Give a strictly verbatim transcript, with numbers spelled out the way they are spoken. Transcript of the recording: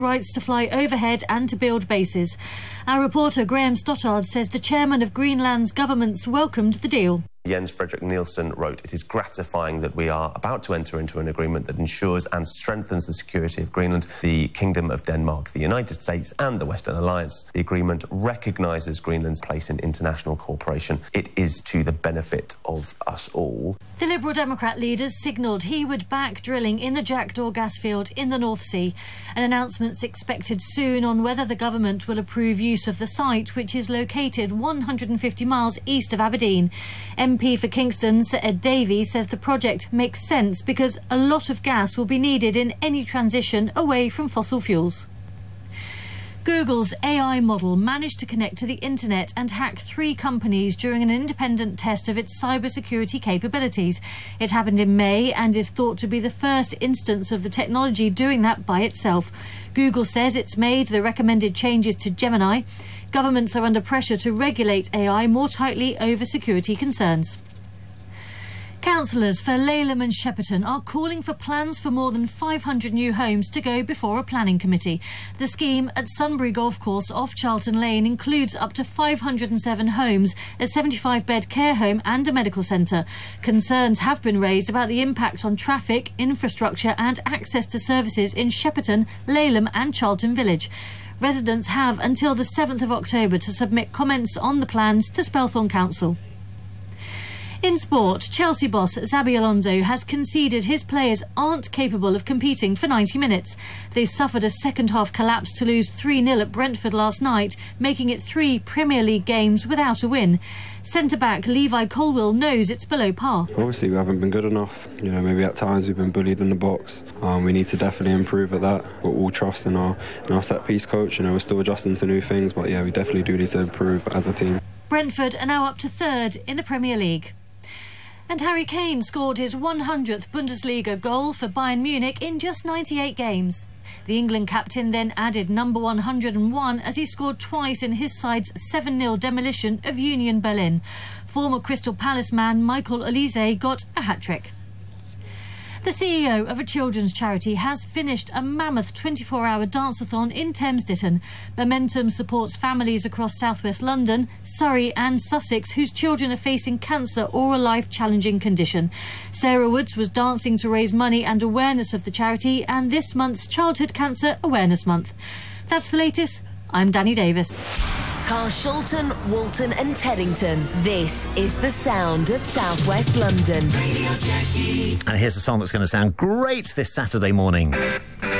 rights to fly overhead and to build bases. Our reporter Graham Stottard says the chairman of Greenland's governments welcomed the deal. Jens Fredrik Nielsen wrote, "It is gratifying that we are about to enter into an agreement that ensures and strengthens the security of Greenland, the Kingdom of Denmark, the United States and the Western Alliance. The agreement recognises Greenland's place in international cooperation. It is to the benefit of us all." The Liberal Democrat leaders signalled he would back drilling in the Jackdaw gas field in the North Sea. An announcement's expected soon on whether the government will approve use of the site, which is located one hundred fifty miles east of Aberdeen. M P for Kingston, Sir Ed Davey, says the project makes sense because a lot of gas will be needed in any transition away from fossil fuels. Google's A I model managed to connect to the internet and hack three companies during an independent test of its cybersecurity capabilities. It happened in May and is thought to be the first instance of the technology doing that by itself. Google says it's made the recommended changes to Gemini. Governments are under pressure to regulate A I more tightly over security concerns. Councillors for Laleham and Shepperton are calling for plans for more than five hundred new homes to go before a planning committee. The scheme at Sunbury Golf Course off Charlton Lane includes up to five hundred seven homes, a seventy-five bed care home and a medical centre. Concerns have been raised about the impact on traffic, infrastructure and access to services in Shepperton, Laleham and Charlton Village. Residents have until the seventh of October to submit comments on the plans to Spelthorne Council. In sport, Chelsea boss Xabi Alonso has conceded his players aren't capable of competing for ninety minutes. They suffered a second-half collapse to lose three nil at Brentford last night, making it three Premier League games without a win. Centre-back Levi Colwill knows it's below par. Obviously we haven't been good enough. You know, maybe at times we've been bullied in the box. Um, we need to definitely improve at that. We're all trust in our, in our set-piece coach. You know, we're still adjusting to new things, but yeah, we definitely do need to improve as a team. Brentford are now up to third in the Premier League. And Harry Kane scored his one hundredth Bundesliga goal for Bayern Munich in just ninety-eight games. The England captain then added number one hundred and one as he scored twice in his side's seven nil demolition of Union Berlin. Former Crystal Palace man Michael Olise got a hat-trick. The C E O of a children's charity has finished a mammoth twenty-four hour dance-a-thon in Thames Ditton. Momentum supports families across southwest London, Surrey and Sussex whose children are facing cancer or a life-challenging condition. Sarah Woods was dancing to raise money and awareness of the charity and this month's Childhood Cancer Awareness Month. That's the latest. I'm Danny Davis. Carshalton, Walton and Teddington. This is the sound of southwest London. And here's a song that's going to sound great this Saturday morning.